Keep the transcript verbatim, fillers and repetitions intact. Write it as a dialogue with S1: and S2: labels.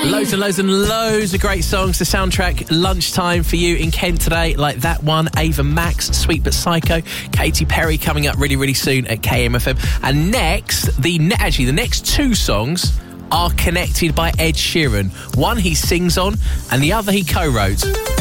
S1: Loads and loads and loads of great songs. The soundtrack lunchtime for you in Kent today, like that one, Ava Max, Sweet But Psycho, Katy Perry coming up really, really soon at K M F M. And next, the actually the next two songs are connected by Ed Sheeran. One he sings on, and the other he co-wrote.